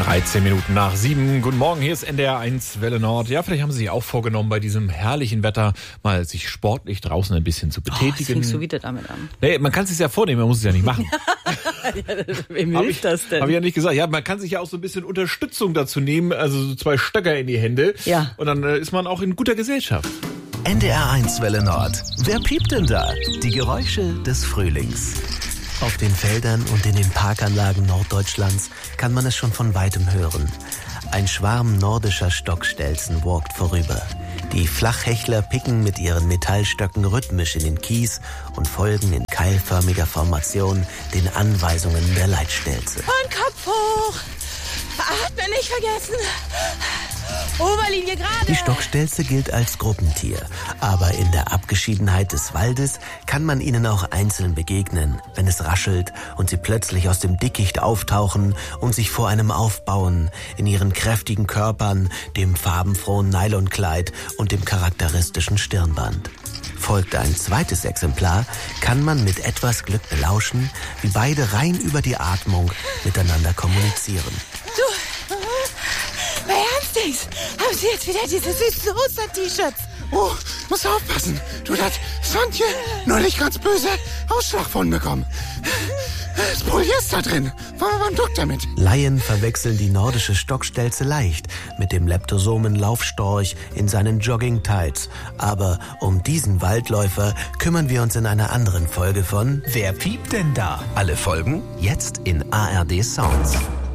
13 Minuten nach 7. Guten Morgen, hier ist NDR 1 Welle Nord. Ja, vielleicht haben Sie sich auch vorgenommen, bei diesem herrlichen Wetter mal sich sportlich draußen ein bisschen zu betätigen. Was fängst du wieder damit an? Nee, man kann es sich ja vornehmen, man muss es ja nicht machen. Wem hilft das denn? Habe ich ja nicht gesagt. Ja, man kann sich ja auch so ein bisschen Unterstützung dazu nehmen, also so 2 Stöcker in die Hände. Ja. Und dann ist man auch in guter Gesellschaft. NDR 1 Welle Nord. Wer piept denn da? Die Geräusche des Frühlings. Auf den Feldern und in den Parkanlagen Norddeutschlands kann man es schon von weitem hören. Ein Schwarm nordischer Stockstelzen walkt vorüber. Die Flachhechler picken mit ihren Metallstöcken rhythmisch in den Kies und folgen in keilförmiger Formation den Anweisungen der Leitstelze. Und Kopf hoch! Atmen nicht vergessen! Oberlinie gerade! Die Stockstelze gilt als Gruppentier, aber in der Abgeschiedenheit des Waldes kann man ihnen auch einzeln begegnen, wenn es raschelt und sie plötzlich aus dem Dickicht auftauchen und sich vor einem aufbauen, in ihren kräftigen Körpern, dem farbenfrohen Nylonkleid und dem charakteristischen Stirnband. Folgt ein zweites Exemplar, kann man mit etwas Glück belauschen, wie beide rein über die Atmung miteinander kommunizieren. Du, bei Ernstings, haben Sie jetzt wieder diese süßen Ostern-T-Shirts? Oh, muss aufpassen. Du, das Sonntje neulich ganz böse Ausschlag von bekommen. Das Polyester drin. Wann duckt damit? Laien verwechseln die nordische Stockstelze leicht mit dem Leptosomen-Laufstorch in seinen Jogging-Tights. Aber um diesen Waldläufer kümmern wir uns in einer anderen Folge von Wer piept denn da? Alle Folgen jetzt in ARD Sounds.